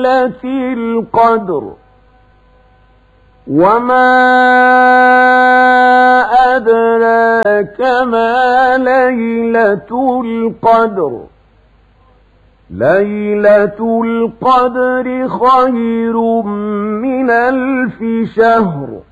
ليلة القدر وما أدراك ما ليلة القدر ليلة القدر خير من 1000 شهر